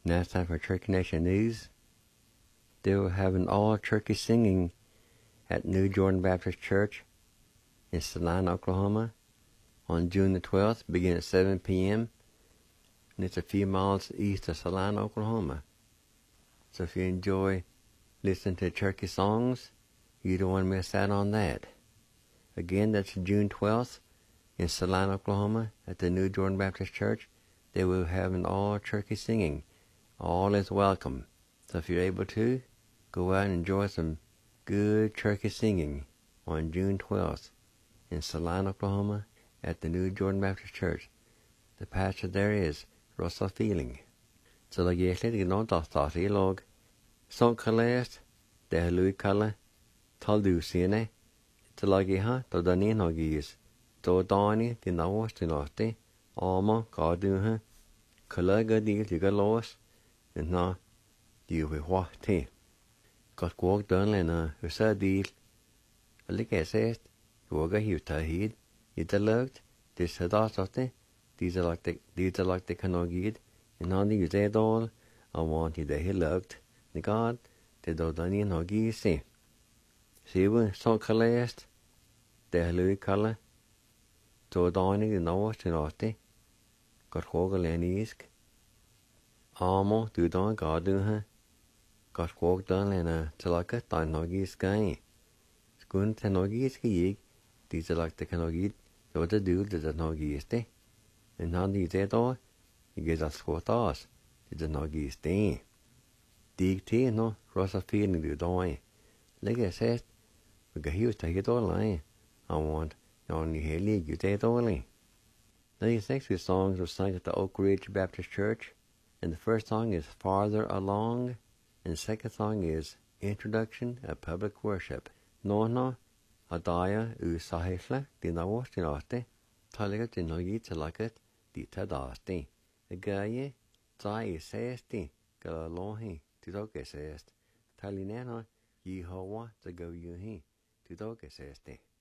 Now it's time for Turkey Nation News. They will have an all-turkey singing at New Jordan Baptist Church in Salina, Oklahoma on June the 12th, beginning at 7 p.m. And it's a few miles east of Salina, Oklahoma. So if you enjoy listening to turkey songs, you don't want to miss out on that. Again, that's June 12th in Salina, Oklahoma at the New Jordan Baptist Church. They will have an all-turkey singing. All is welcome. So if you're able to, go out and enjoy some good turkey singing on June 12th in Salina, Oklahoma at the New Jordan Baptist Church. The pastor there is Russell Feeling. So like yesterday, you know, the log. Son Calais, the Louis Calla, Taldu Sine, the Lagiha, the Danin Hoggies, the Dani, the Nawas, the Norte, Alma, Garduha, Calaga, the Galos, and now you will what tea. Got walk down and who said deal. A lick as said, you will get you tahid, you delugged, this had us of the, these are like the canogid, and on the use all, I want you the he lugged, the God, the Dodanian Hoggy see. See when so calast, the Louis Calla, Dodani, the Nawas, the Norte, got Hogel and Esk. Almo, du don gardu got walk down and tilaka tan nogi sky. Skun tanogi ski, these are like the canogid, the other dude is a nogi ste. And now these all, you get a squat us, it's a nogi ste. Dig tea no, Rosa feeling du doing. Like I said, we got here to get all line. I want, only here league you take all in. These next few songs were sung at the Oak Ridge Baptist Church. And the first song is Farther Along, and the second song is Introduction of Public Worship. Nona, Adaya, Usahishla, Dinawastinate, Taliga Dinogi Talakat, Ditadasti. The Gaye, Zai Sesti, Galalohi, Tidoke Sest, Talinana, Yehowa, the Go Yuhi, Tidoke Sesti.